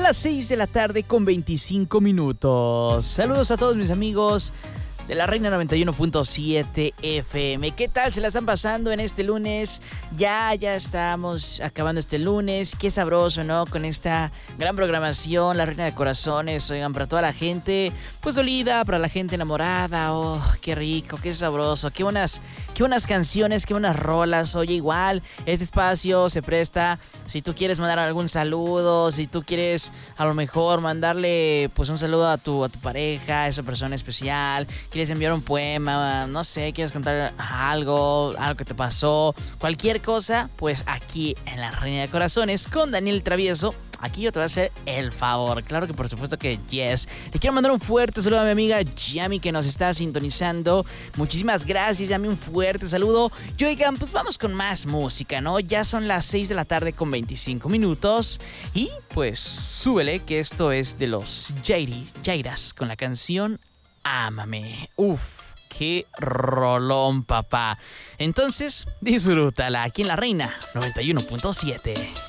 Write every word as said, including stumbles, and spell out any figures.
las seis de la tarde con veinticinco minutos. Saludos a todos mis amigos de la Reina noventa y uno punto siete F M. ¿Qué tal se la están pasando en este lunes? Ya, ya estamos acabando este lunes. Qué sabroso, ¿no? Con esta gran programación, la Reina de Corazones. Oigan, para toda la gente, pues dolida, para la gente enamorada. Oh, qué rico, qué sabroso. Qué buenas, qué buenas canciones, qué buenas rolas. Oye, igual, este espacio se presta. Si tú quieres mandar algún saludo, si tú quieres a lo mejor mandarle pues un saludo a tu, a tu pareja, a esa persona especial, quieres enviar un poema, no sé, quieres contar algo, algo que te pasó, cualquier cosa, pues aquí en La Reina de Corazones con Daniel Travieso, aquí yo te voy a hacer el favor. Claro que por supuesto que yes. Le quiero mandar un fuerte saludo a mi amiga Yami que nos está sintonizando. Muchísimas gracias, Yami, un fuerte saludo. Y oigan, pues vamos con más música, ¿no? Ya son las seis de la tarde con veinticinco minutos. Y pues súbele que esto es de los Jairi, Jairas con la canción Ámame. Uf, qué rolón, papá. Entonces, disfrútala aquí en La Reina noventa y uno punto siete.